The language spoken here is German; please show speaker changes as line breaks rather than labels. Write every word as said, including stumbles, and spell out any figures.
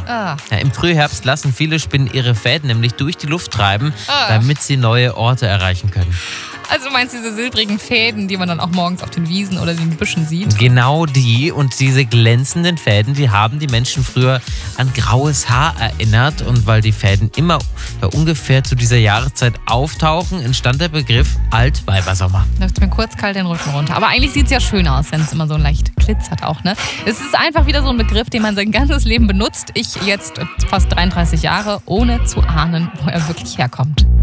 Ah.
Ja, im Frühherbst lassen viele Spinnen ihre Fäden nämlich durch die Luft treiben,
Ah.
damit sie neue Orte erreichen können.
Also du meinst diese silbrigen Fäden, die man dann auch morgens auf den Wiesen oder den Büschen sieht?
Genau die und diese glänzenden Fäden, die haben die Menschen früher an graues Haar erinnert. Und weil die Fäden immer ja, ungefähr zu dieser Jahreszeit auftauchen, entstand der Begriff Altweibersommer.
Läuft mir kurz kalt den Rücken runter. Aber eigentlich sieht es ja schön aus, wenn es immer so leicht glitzert auch, ne? Es ist einfach wieder so ein Begriff, den man sein ganzes Leben benutzt. Ich jetzt fast dreiunddreißig Jahre, ohne zu ahnen, wo er wirklich herkommt.